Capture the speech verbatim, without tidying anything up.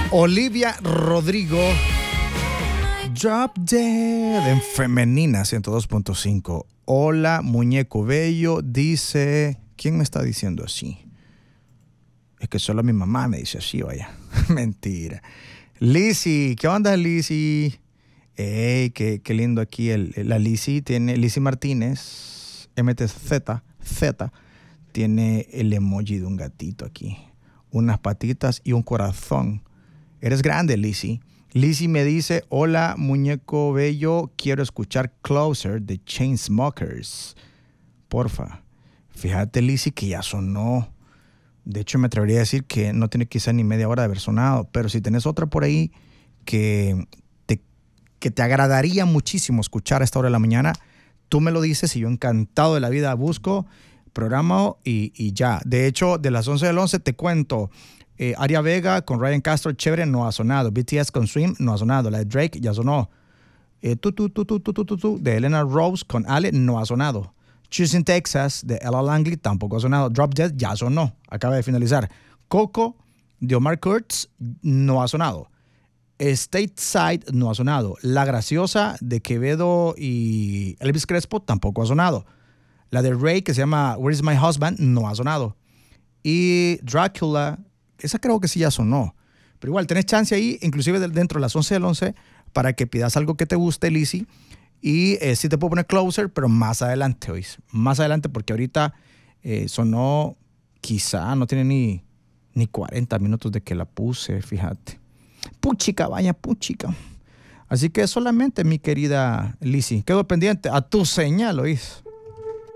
Olivia Rodrigo, Drop Dead en Femenina ciento dos punto cinco. Hola, muñeco bello, dice... ¿Quién me está diciendo así? Es que solo mi mamá me dice así, vaya. Mentira. Lizzy, ¿qué onda, Lizzy? Ey, qué, qué lindo aquí. El, la Lizzy tiene... Lizzy Martínez, M T Z, Z, tiene el emoji de un gatito aquí. Unas patitas y un corazón. Eres grande, Lizzy. Lizzy me dice, hola, muñeco bello, quiero escuchar Closer de Chainsmokers. Porfa. Fíjate, Lizzy, que ya sonó. De hecho, me atrevería a decir que no tiene quizá ni media hora de haber sonado. Pero si tenés otra por ahí que te, que te agradaría muchísimo escuchar a esta hora de la mañana, tú me lo dices y yo encantado de la vida busco, programa y, y ya. De hecho, de las once del once te cuento... Eh, Aria Vega con Ryan Castro, chévere, no ha sonado. B T S con Swim, no ha sonado. La de Drake ya sonó. Eh, tu, tu, tu, tu, tu, tu, tu, tu, de Elena Rose con Ale, no ha sonado. Choosing Texas de Ella Langley tampoco ha sonado. Drop Dead ya sonó, acaba de finalizar. Coco de Omar Kurtz no ha sonado. Stateside no ha sonado. La Graciosa de Quevedo y Elvis Crespo tampoco ha sonado. La de Ray que se llama Where is My Husband no ha sonado. Y Dracula, esa creo que sí ya sonó. Pero igual, tenés chance ahí, inclusive dentro de las once del once, para que pidas algo que te guste, Lizzy. Y eh, sí te puedo poner Closer, pero más adelante, ¿oís? Más adelante, porque ahorita eh, sonó, quizá, no tiene ni, ni cuarenta minutos de que la puse, fíjate. Puchica, vaya, puchica. Así que solamente, mi querida Lizzy, quedo pendiente a tu señal, ¿oís?